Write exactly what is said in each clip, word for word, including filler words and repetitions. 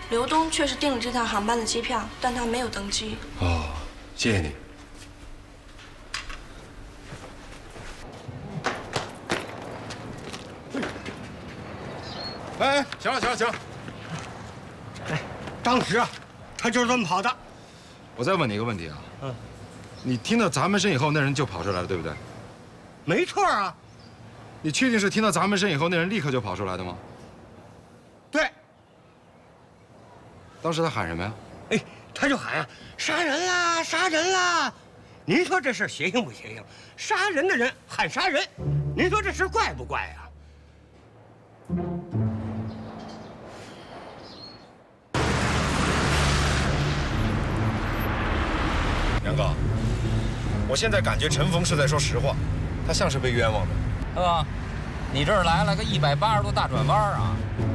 刘东确实订了这趟航班的机票，但他没有登机。 哦，谢谢你。哎，行了行了行了。 哎，当时啊，他就是这么跑的。 我再问你一个问题啊，嗯，你听到砸门声以后，那人就跑出来了，对不对？ 没错啊。 你确定是听到砸门声以后，那人立刻就跑出来的吗？ 对。 当时他喊什么呀？ 哎，他就喊啊，杀人啦，杀人啦！您说这事邪性不邪性？杀人的人喊杀人，您说这事怪不怪呀？ 杨哥，我现在感觉陈峰是在说实话，他像是被冤枉的。 哥，你这儿来了个一百八十度大转弯啊！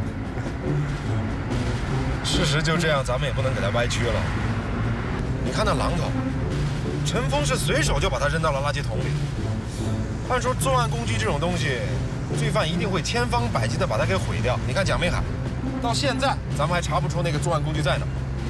事实就这样，咱们也不能给他歪曲了。你看那榔头，陈峰是随手就把他扔到了垃圾桶里。按说作案工具这种东西，罪犯一定会千方百计的把它给毁掉。你看蒋明海，到现在咱们还查不出那个作案工具在哪。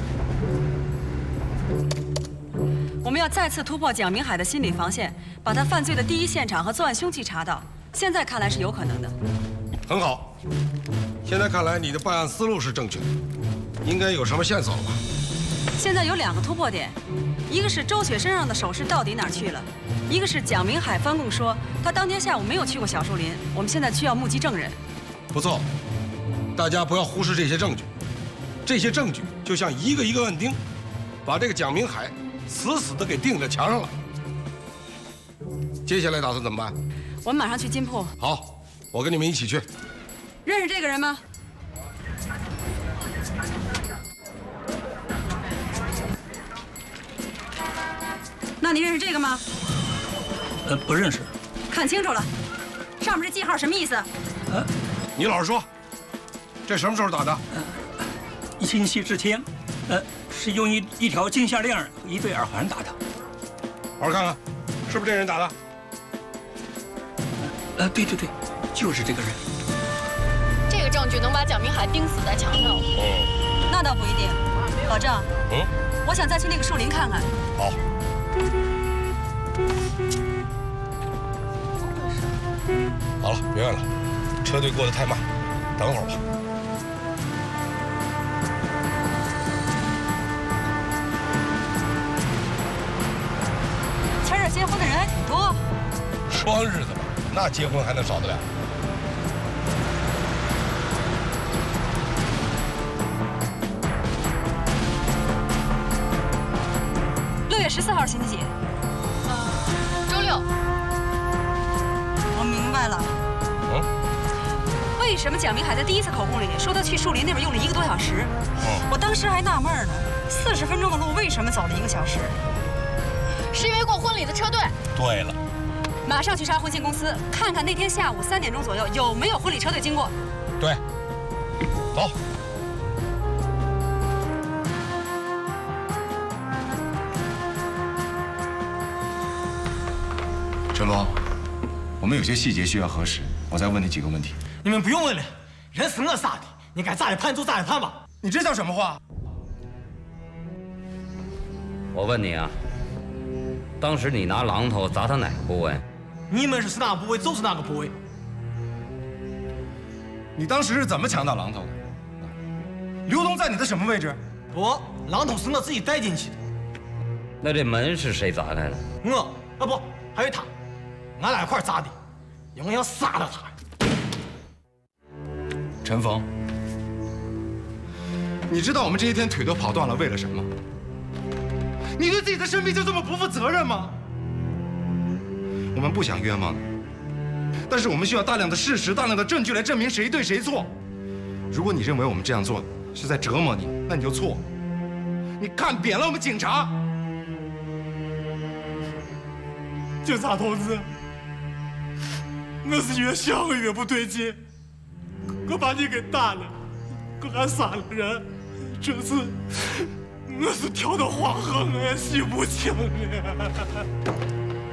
我们要再次突破蒋明海的心理防线，把他犯罪的第一现场和作案凶器查到。现在看来是有可能的。 很好，现在看来你的办案思路是正确的，应该有什么线索了吧？ 现在有两个突破点，一个是周雪身上的首饰到底哪儿去了，一个是蒋明海翻供说他当天下午没有去过小树林。我们现在需要目击证人。 不错，大家不要忽视这些证据，这些证据就像一个一个摁钉，把这个蒋明海死死地给钉在墙上了。接下来打算怎么办？ 我们马上去金铺。 好，我跟你们一起去。 认识这个人吗？那你认识这个吗？ 呃，不认识。 看清楚了，上面这记号什么意思？ 呃，你老实说，这什么时候打的？ 呃，一星期之前，呃，是用一一条金项链、一对耳环打的。 好好看看，是不是这人打的？ 呃，对对对，就是这个人。 这个证据能把蒋明海钉死在墙上。 嗯，那倒不一定。老郑，嗯，我想再去那个树林看看。 好。好了，别问了，车队过得太慢，等会儿吧。 前儿结婚的人还挺多。 双日子嘛，那结婚还能少得了？ 六月十四号星期几？ 呃，周六。 我明白了。嗯？为什么蒋明海在第一次口供里说他去树林那边用了一个多小时？嗯。我当时还纳闷呢，四十分钟的路为什么走了一个小时？ 是因为过婚礼的车队。 对了。 马上去查婚庆公司，看看那天下午三点钟左右有没有婚礼车队经过。 对，走。陈峰，我们有些细节需要核实，我再问你几个问题。 你们不用问了，人是我杀的，你该咋的判就咋的判吧。 你这叫什么话？ 我问你啊，当时你拿榔头砸他哪个部位？ 你们是哪个部位就是哪个部位。 你当时是怎么抢到榔头的？刘东在你的什么位置？ 不，榔头是我自己带进去的。 那这门是谁砸开的？ 我啊不，还有他，俺俩一块砸的，因为要杀了他。 陈峰，你知道我们这些天腿都跑断了，为了什么？你对自己的生命就这么不负责任吗？我们不想冤枉你，但是我们需要大量的事实、大量的证据来证明谁对谁错。如果你认为我们这样做是在折磨你，那你就错。你看扁了我们警察。 警察同志，我是越想越不对劲，我把你给打了，我还杀了人，这次我是跳到黄河，我也洗不清了。